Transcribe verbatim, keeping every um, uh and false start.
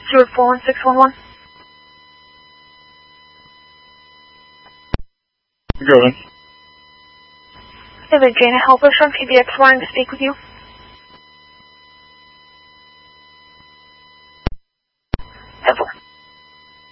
Stewart four one six one one. Go ahead. Hey there, Jana Helper from P B X wanting to speak with you.